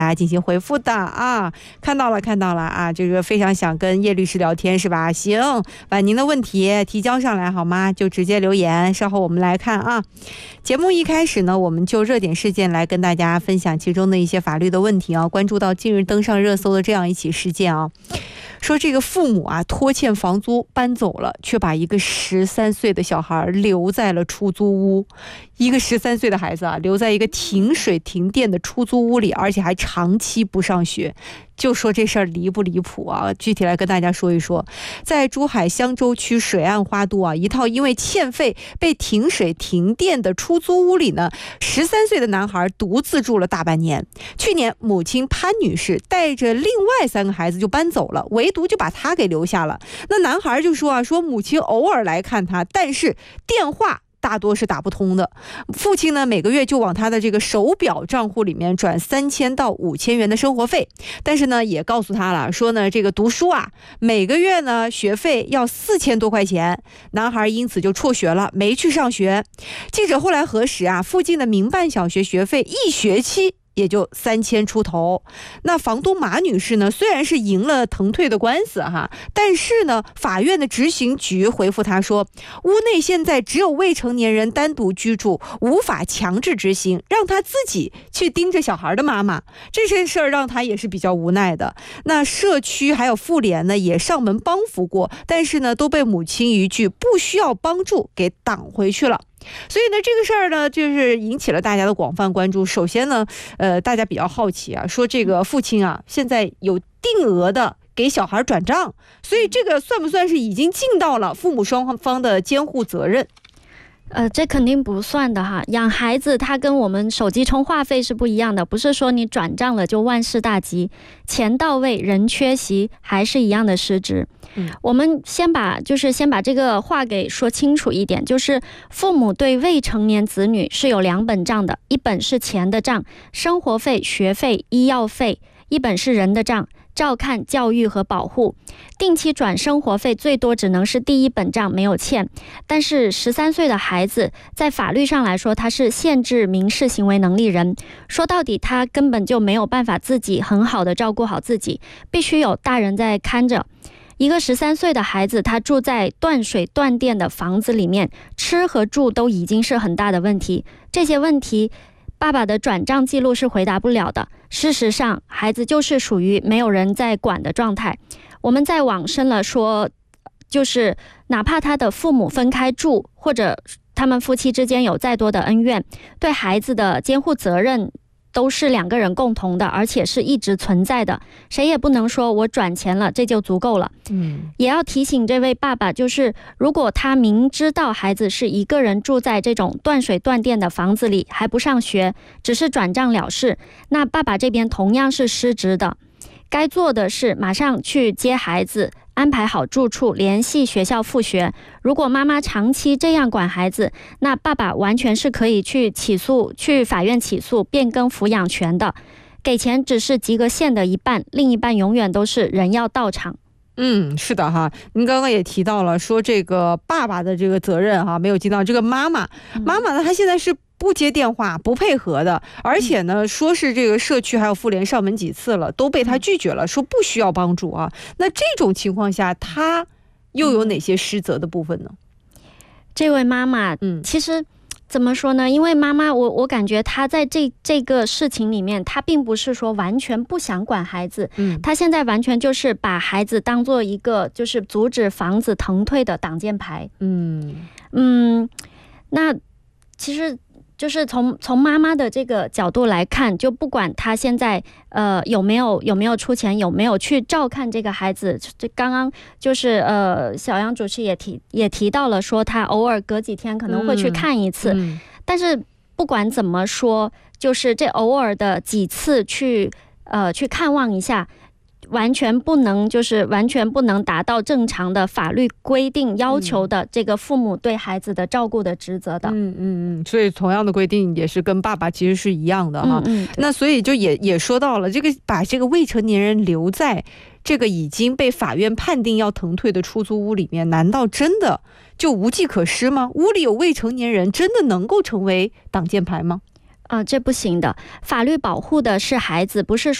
进行回复的啊。看到了啊，这个非常想跟叶律师聊天是吧？行，把您的问题提交上来好吗？就直接留言，稍后我们来看啊。节目一开始呢，我们就热点事件来跟大家分享其中的一些法律的问题啊。关注到近日登上热搜的这样一起事件啊，说这个父母啊拖欠房租搬走了，却把一个13岁的小孩留在了出租屋。一个13岁的孩子啊，留在一个停水停电的出租屋里，而且还长期不上学。就说这事儿离不离谱啊？具体来跟大家说一说。在珠海香洲区水岸花都啊，一套因为欠费被停水停电的出租屋里呢，13岁的男孩独自住了大半年。去年母亲潘女士带着另外3个孩子就搬走了，唯独就把他给留下了。那男孩就说啊，说母亲偶尔来看他，但是电话大多是打不通的。父亲呢，每个月就往他的这个手表账户里面转3000到5000元的生活费，但是呢，也告诉他了，说呢，这个读书啊，每个月呢学费要4000多块钱。男孩因此就辍学了，没去上学。记者后来核实啊，附近的民办小学学费1学期也就3000出头。那房东马女士呢，虽然是赢了腾退的官司哈，但是呢，法院的执行局回复她说，屋内现在只有未成年人单独居住，无法强制执行，让她自己去盯着小孩的妈妈。这些事儿让她也是比较无奈的。那社区还有妇联呢，也上门帮扶过，但是呢，都被母亲一句不需要帮助给挡回去了。所以呢，这个事儿呢，就是引起了大家的广泛关注。首先呢，大家比较好奇啊，说这个父亲啊，现在有定额的给小孩转账，所以这个算不算是已经尽到了父母双方的监护责任？ 这肯定不算的哈。养孩子它跟我们手机充话费是不一样的，不是说你转账了就万事大吉，钱到位人缺席还是一样的失职。我们先把这个话给说清楚一点，就是父母对未成年子女是有2本账的，一本是钱的账，生活费、学费、医药费；一本是人的账，照看、教育和保护。定期转生活费最多只能是第1本账，没有欠。但是13岁的孩子在法律上来说，他是限制民事行为能力人，说到底他根本就没有办法自己很好的照顾好自己，必须有大人在看着。一个13岁的孩子，他住在断水断电的房子里面，吃和住都已经是很大的问题。这些问题爸爸的转账记录是回答不了的。事实上，孩子就是属于没有人在管的状态。我们再往深了说，就是哪怕他的父母分开住，或者他们夫妻之间有再多的恩怨，对孩子的监护责任都是2个人共同的，而且是一直存在的。谁也不能说我转钱了这就足够了。也要提醒这位爸爸，就是如果他明知道孩子是一个人住在这种断水断电的房子里，还不上学，只是转账了事，那爸爸这边同样是失职的。该做的是马上去接孩子，安排好住处，联系学校复学。如果妈妈长期这样管孩子，那爸爸完全是可以去法院起诉变更抚养权的。给钱只是及格线的一半，另一半永远都是人要到场。 是的哈，您刚刚也提到了说这个爸爸的这个责任哈，没有尽到。这个妈妈呢，她现在是不接电话、不配合的，而且呢，说是这个社区还有妇联上门几次了，都被他拒绝了，说不需要帮助啊。那这种情况下，他又有哪些失责的部分呢？ 这位妈妈，其实怎么说呢？因为妈妈，我感觉她在这个事情里面，她并不是说完全不想管孩子，她现在完全就是把孩子当做一个就是阻止房子腾退的挡箭牌。那其实就是从妈妈的这个角度来看，就不管她现在有没有出钱，有没有去照看这个孩子，这刚刚就是小杨主持也提到了说，他偶尔隔几天可能会去看一次，但是不管怎么说，就是这偶尔的几次去看望一下，完全不能达到正常的法律规定要求的这个父母对孩子的照顾的职责的。 所以同样的规定也是跟爸爸其实是一样的哈。那所以就也说到了这个，把这个未成年人留在这个已经被法院判定要腾退的出租屋里面，难道真的就无计可施吗？屋里有未成年人，真的能够成为挡箭牌吗？ 这不行的。法律保护的是孩子，不是